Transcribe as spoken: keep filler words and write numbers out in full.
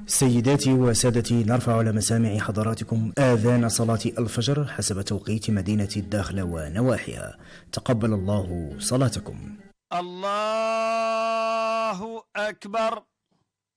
سيداتي وسادتي، نرفع على مسامع حضراتكم آذان صلاة الفجر حسب توقيت مدينة الداخلة ونواحيها. تقبل الله صلاتكم. الله أكبر.